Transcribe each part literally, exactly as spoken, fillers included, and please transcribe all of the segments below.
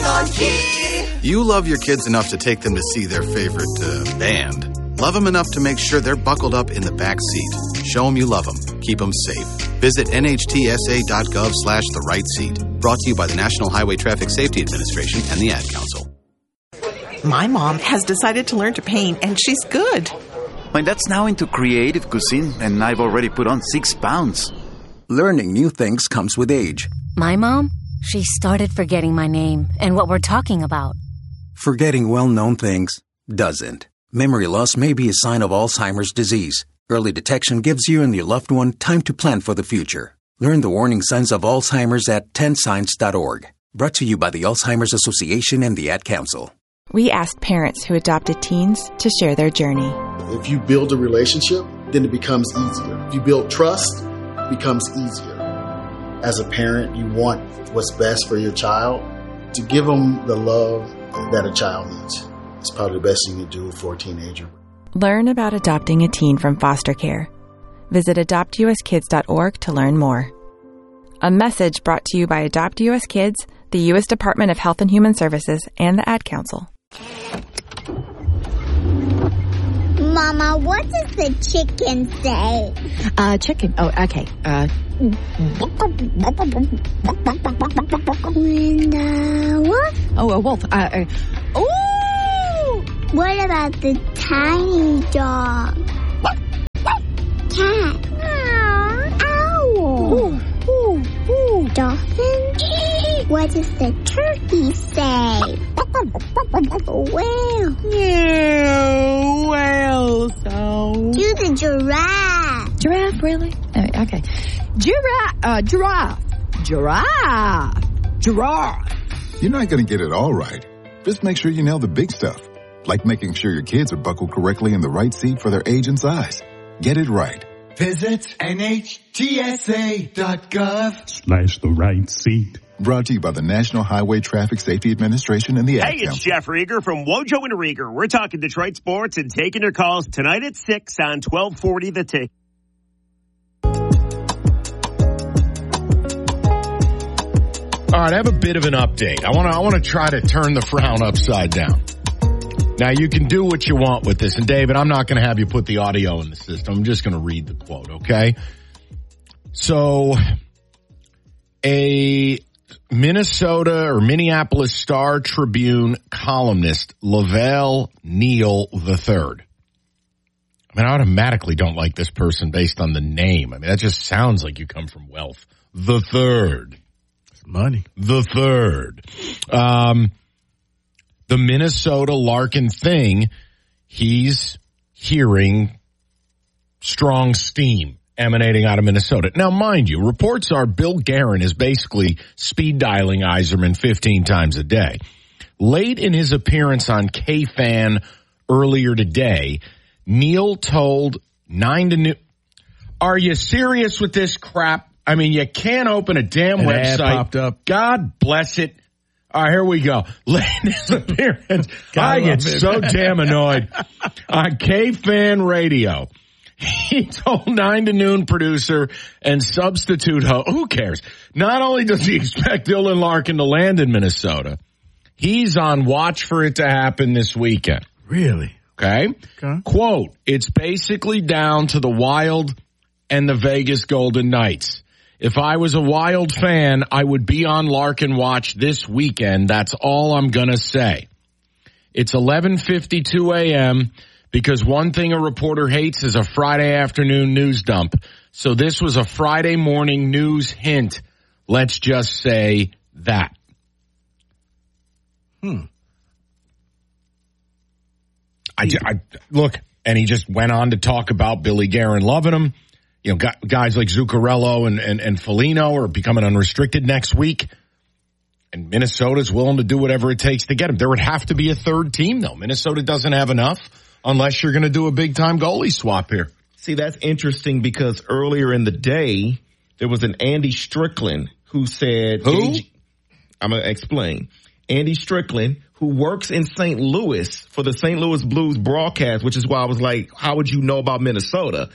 on key. You love your kids enough to take them to see their favorite uh, band. Love them enough to make sure they're buckled up in the back seat. Show them you love them. Keep them safe. Visit N H T S A dot gov slash the right seat. Brought to you by the National Highway Traffic Safety Administration and the Ad Council. My mom has decided to learn to paint, and she's good. My dad's now into creative cuisine, and I've already put on six pounds. Learning new things comes with age. My mom? She started forgetting my name and what we're talking about. Forgetting well-known things doesn't. Memory loss may be a sign of Alzheimer's disease. Early detection gives you and your loved one time to plan for the future. Learn the warning signs of Alzheimer's at ten signs dot org. Brought to you by the Alzheimer's Association and the Ad Council. We asked parents who adopted teens to share their journey. If you build a relationship, then it becomes easier. If you build trust, it becomes easier. As a parent, you want what's best for your child. To give them the love that a child needs. It's probably the best thing you do for a teenager. Learn about adopting a teen from foster care. Visit adopt u s kids dot org to learn more. A message brought to you by Adopt U S Kids, the U S Department of Health and Human Services, and the Ad Council. Mama, what does the chicken say? Uh, chicken. Oh, okay. Uh. And, uh, what? Oh, a wolf. Uh, uh, oh! What about the tiny dog? Cat. Owl. Ooh, ooh, ooh. Dolphin. What does the turkey say? Whale. Yeah, whale sound. Do the giraffe. Giraffe, really? Uh, okay. Giraffe. Uh, giraffe. Giraffe. Giraffe. You're not going to get it all right. Just make sure you nail the big stuff, like making sure your kids are buckled correctly in the right seat for their age and size. Get it right. Visit N H T S A dot gov slash the right seat. Brought to you by the National Highway Traffic Safety Administration and the Ad Hey, Council. it's Jeff Rieger from Wojo and Rieger. We're talking Detroit sports and taking your calls tonight at six on twelve forty The Tick. All right, I have a bit of an update. I want to I want to try to turn the frown upside down. Now, you can do what you want with this. And, David, I'm not going to have you put the audio in the system. I'm just going to read the quote, okay? So, a Minnesota or Minneapolis Star Tribune columnist, Lavelle Neal the third. I mean, I automatically don't like this person based on the name. I mean, that just sounds like you come from wealth. The third. It's money. The third. Um... The Minnesota Larkin thing, he's hearing strong steam emanating out of Minnesota. Now, mind you, reports are Bill Guerin is basically speed dialing Yzerman fifteen times a day. Late in his appearance on K-Fan earlier today, Neal told nine to noon, are you serious with this crap? I mean, you can't open a damn An website. ad popped up. God bless it. All right, here we go. Late in his appearance, I get it. so damn annoyed. On K-Fan Radio, he told nine to noon producer and substitute host, who cares? Not only does he expect Dylan Larkin to land in Minnesota, he's on watch for it to happen this weekend. Really? Okay? Okay. Quote, it's basically down to the Wild and the Vegas Golden Knights. If I was a Wild fan, I would be on Larkin watch this weekend. That's all I'm going to say. It's eleven fifty-two a.m. because one thing a reporter hates is a Friday afternoon news dump. So this was a Friday morning news hint. Let's just say that. Hmm. I, I look, and he just went on to talk about Billy Guerin loving him. You know, guys like Zuccarello and, and, and Foligno are becoming unrestricted next week. And Minnesota's willing to do whatever it takes to get him. There would have to be a third team, though. Minnesota doesn't have enough unless you're going to do a big-time goalie swap here. See, that's interesting because earlier in the day, there was an Andy Strickland who said... Who? I'm going to explain. Andy Strickland, who works in Saint Louis for the Saint Louis Blues broadcast, which is why I was like, how would you know about Minnesota?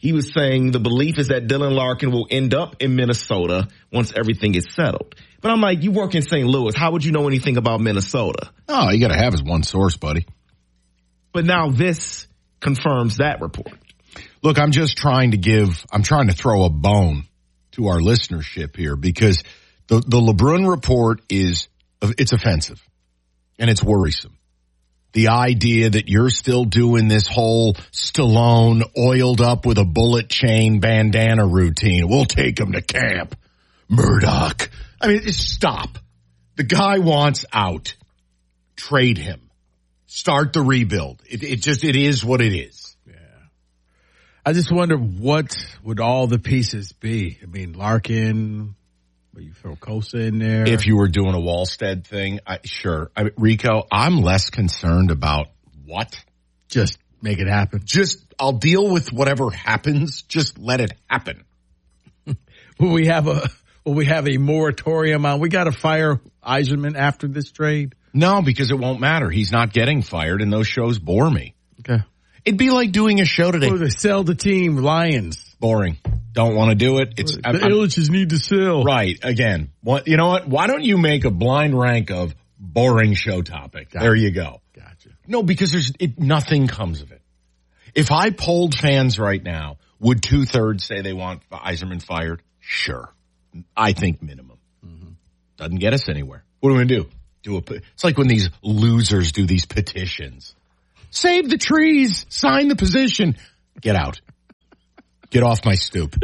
he was saying the belief is that Dylan Larkin will end up in Minnesota once everything is settled. But I'm like, you work in Saint Louis. How would you know anything about Minnesota? Oh, you got to have his one source, buddy. But now this confirms that report. Look, I'm just trying to give, I'm trying to throw a bone to our listenership here because the, the LeBrun report is, it's offensive and it's worrisome. The idea that you're still doing this whole Stallone oiled up with a bullet chain bandana routine. We'll take him to camp. Murdoch. I mean, stop. The guy wants out. Trade him. Start the rebuild. It, it just, it is what it is. Yeah. I just wonder what would all the pieces be? I mean, Larkin, you throw Kosa in there. If you were doing a Wallstead thing, I, sure. I, Rico, I'm less concerned about what. Just make it happen. Just, I'll deal with whatever happens. Just let it happen. Will we have a, will we have a moratorium on, we got to fire Yzerman after this trade? No, because it won't matter. He's not getting fired and those shows bore me. Okay. It'd be like doing a show today. Oh, they sell the team, Lions. Boring. Don't want to do it. It's the Illiches need to sell. Right. Again, what, you know what? Why don't you make a blind rank of boring show topic? Gotcha. There you go. Gotcha. No, because there's it, nothing comes of it. If I polled fans right now, would two thirds say they want Yzerman fired? Sure. I think minimum. Mm-hmm. Doesn't get us anywhere. What are we gonna do? Do a? It's like when these losers do these petitions. Save the trees. Sign the petition. Get out. Get off my stoop.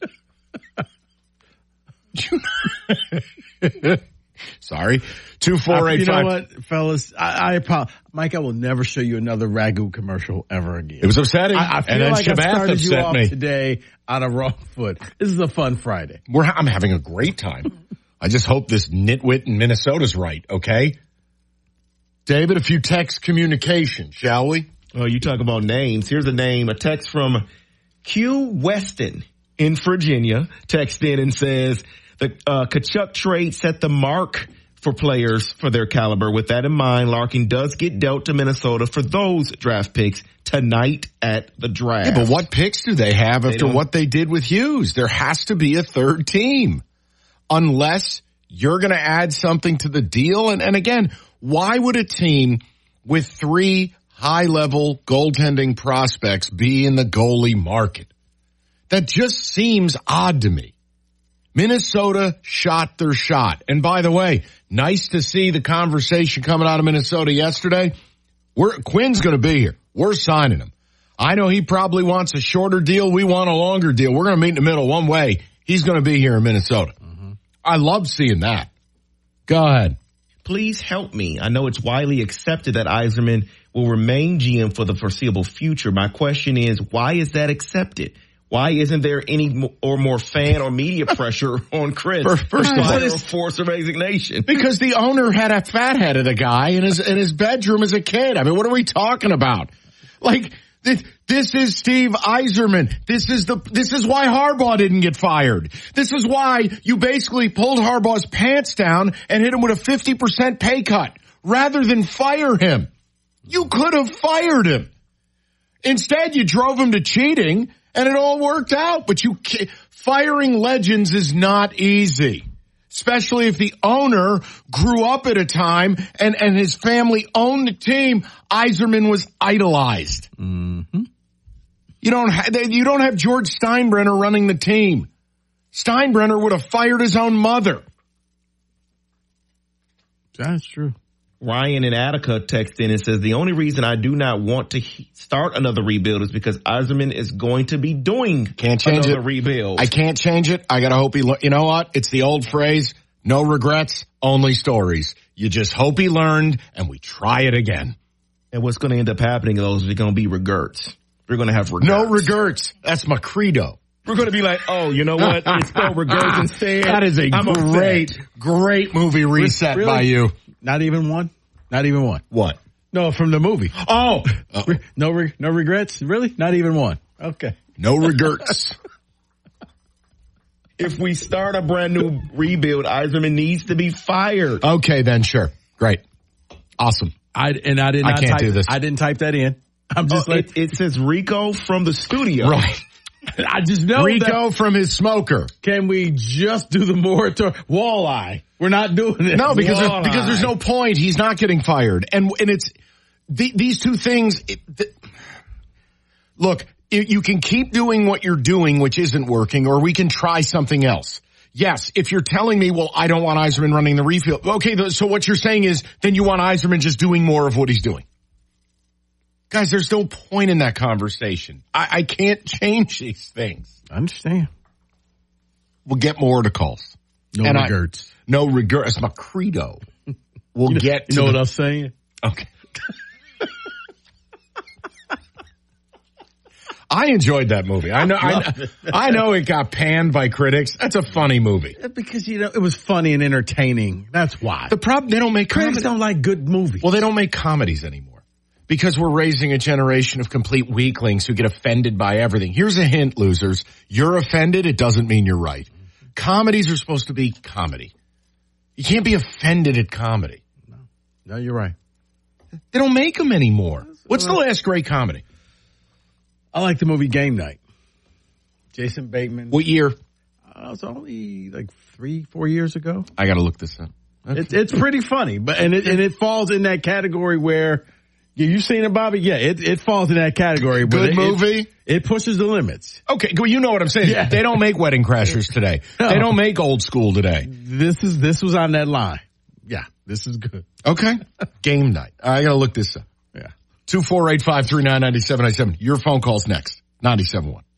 Sorry. Two, four, eight, you know five. what, fellas? I, I apologize. Mike, I will never show you another Ragu commercial ever again. It was upsetting. I, I feel and then like Shabath I started you off me. today on a wrong foot. This is a fun Friday. We're, I'm having a great time. I just hope this nitwit in Minnesota's right, okay? David, a few text communication, shall we? Oh, you talk about names. Here's a name, a text from Q Weston in Virginia. Text in and says, the uh, Tkachuk trade set the mark for players for their caliber. With that in mind, Larkin does get dealt to Minnesota for those draft picks tonight at the draft. Yeah, but what picks do they have after they what they did with Hughes? There has to be a third team. Unless you're going to add something to the deal. And, and again, why would a team with three high-level goaltending prospects be in the goalie market? That just seems odd to me. Minnesota shot their shot. And by the way, nice to see the conversation coming out of Minnesota yesterday. We're, Quinn's going to be here. We're signing him. I know he probably wants a shorter deal. We want a longer deal. We're going to meet in the middle one way. He's going to be here in Minnesota. Mm-hmm. I love seeing that. Go ahead. Please help me. I know it's widely accepted that Yzerman will remain G M for the foreseeable future. My question is, why is that accepted? Why isn't there any or more fan or media pressure on Chris? First, first of all, force of resignation. Because the owner had a fathead of the guy in his in his bedroom as a kid. I mean, what are we talking about? Like this, this is Steve Yzerman. This is the this is why Harbaugh didn't get fired. This is why you basically pulled Harbaugh's pants down and hit him with a fifty percent pay cut rather than fire him. You could have fired him. Instead, you drove him to cheating. And it all worked out, but you firing legends is not easy, especially if the owner grew up at a time and, and his family owned the team. Yzerman was idolized. Mm-hmm. You don't ha- you don't have George Steinbrenner running the team. Steinbrenner would have fired his own mother. That's true. Ryan in Attica texted in and says, the only reason I do not want to he- start another rebuild is because Yzerman is going to be doing can't change another it. rebuild. I can't change it. I got to hope he, le- you know what? It's the old phrase, no regrets, only stories. You just hope he learned and we try it again. And what's going to end up happening is there's going to be regrets. We're going to have regrets. No regrets. That's my credo. We're going to be like, oh, you know what? It's no regrets instead. That is a I'm great, upset. great movie reset really? by you. Not even one? Not even one. What? No, from the movie. Oh. Re- no re- no regrets? Really? Not even one. Okay. No regrets. If we start a brand new rebuild, Yzerman needs to be fired. Okay, then sure. Great. Awesome. I and I did not I can't type, do this. I didn't type that in. I'm just oh, like it, it says Rico from the studio. Right. I just know Rico that. from his smoker. Can we just do the moratorium? Walleye. We're not doing it. No, because there's, because there's no point. He's not getting fired. And and it's the, these two things. It, the, look, you can keep doing what you're doing, which isn't working, or we can try something else. Yes, if you're telling me, well, I don't want Yzerman running the refield. Okay, so what you're saying is then you want Yzerman just doing more of what he's doing. Guys, there's no point in that conversation. I, I can't change these things. I understand. We'll get more to calls. No and regrets. I, no regrets. That's my credo. We'll you know, get You to know the, what I'm saying? Okay. I enjoyed that movie. I know, I, I know it got panned by critics. That's a funny movie. Because, you know, it was funny and entertaining. That's why. The problem, they don't make critics comedy. don't like good movies. Well, they don't make comedies anymore because we're raising a generation of complete weaklings who get offended by everything. Here's a hint, losers. You're offended. It doesn't mean you're right. Comedies are supposed to be comedy. You can't be offended at comedy. No, no you're right. They don't make them anymore. What's the last great comedy? I like the movie Game Night. Jason Bateman. What year? Uh, it was only like three, four years ago. I got to look this up. Okay. It's it's pretty funny, but and it and it falls in that category where yeah, you seen it, Bobby? Yeah, it it falls in that category. But Good it, movie. It, it pushes the limits. Okay, well, you know what I'm saying. Yeah. They don't make Wedding Crashers today. No. They don't make Old School today. This is this was on that line. Yeah, this is good. Okay, Game Night. I got to look this up. Yeah. two four eight, five three nine, nine seven nine seven. Your phone call's next. ninety-seven point one.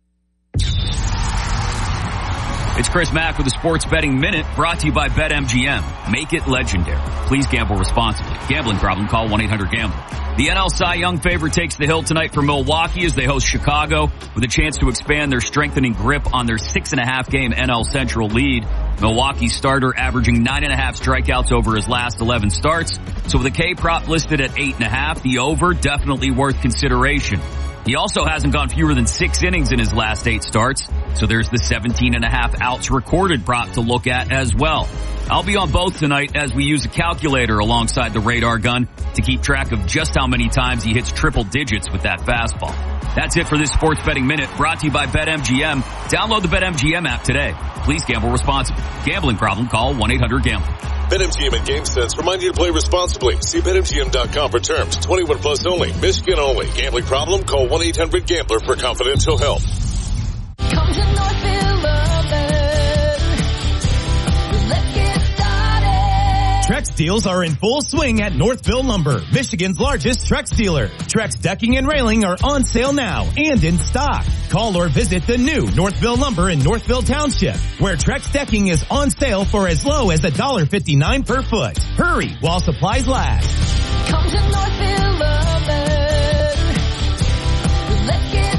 It's Chris Mack with the Sports Betting Minute, brought to you by BetMGM. Make it legendary. Please gamble responsibly. Gambling problem? Call one eight hundred gambler. The N L Cy Young favorite takes the hill tonight for Milwaukee as they host Chicago with a chance to expand their strengthening grip on their six and a half game N L Central lead. Milwaukee starter averaging nine and a half strikeouts over his last eleven starts. So with a K prop listed at eight and a half, the over definitely worth consideration. He also hasn't gone fewer than six innings in his last eight starts, so there's the seventeen and a half outs recorded prop to look at as well. I'll be on both tonight as we use a calculator alongside the radar gun to keep track of just how many times he hits triple digits with that fastball. That's it for this Sports Betting Minute, brought to you by BetMGM. Download the BetMGM app today. Please gamble responsibly. Gambling problem? Call one eight hundred gambler. BetMGM and GameSense remind you to play responsibly. See Bet M G M dot com for terms. twenty-one plus only. Michigan only. Gambling problem? Call one eight hundred gambler for confidential help. Come to Northville Lovin'. Let's get started. Trex deals are in full swing at Northville Lumber, Michigan's largest Trex dealer. Trex decking and railing are on sale now and in stock. Call or visit the new Northville Lumber in Northville Township, where Trex decking is on sale for as low as one dollar fifty-nine per foot. Hurry while supplies last. Come to Northville Lovin'. Let's get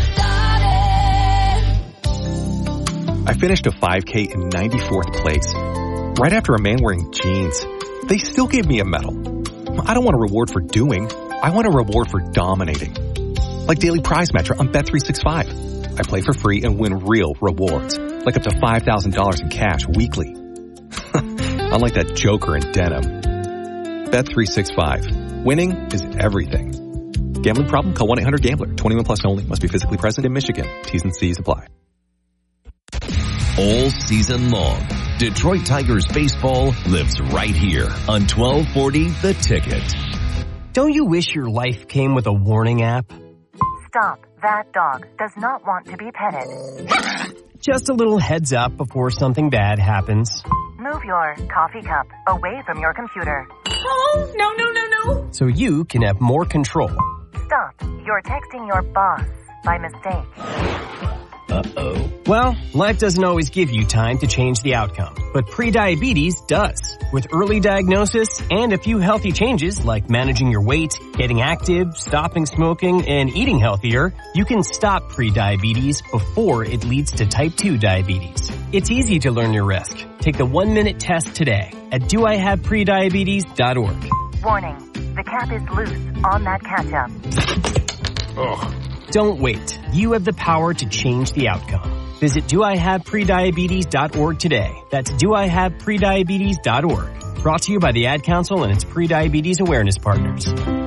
started. I finished a five K in ninety-fourth place, right after a man wearing jeans. They still gave me a medal. I don't want a reward for doing. I want a reward for dominating. Like Daily Prize Matcher on Bet three sixty-five. I play for free and win real rewards, like up to five thousand dollars in cash weekly. Unlike that joker in denim. Bet three sixty-five. Winning is everything. Gambling problem? Call one eight hundred gambler. twenty-one plus only. Must be physically present in Michigan. T's and C's apply. All season long, Detroit Tigers baseball lives right here on twelve forty The Ticket. Don't you wish your life came with a warning app? Stop. That dog does not want to be petted. Just a little heads up before something bad happens. Move your coffee cup away from your computer. Oh, no, no, no, no. So you can have more control. Stop. You're texting your boss by mistake. Uh-oh. Well, life doesn't always give you time to change the outcome, but prediabetes does. With early diagnosis and a few healthy changes like managing your weight, getting active, stopping smoking, and eating healthier, you can stop prediabetes before it leads to type two diabetes. It's easy to learn your risk. Take the one-minute test today at do I have prediabetes dot org. Warning. The cap is loose on that ketchup. Ugh. Don't wait. You have the power to change the outcome. Visit do I have prediabetes dot org today. That's do I have prediabetes dot org. Brought to you by the Ad Council and its prediabetes awareness partners.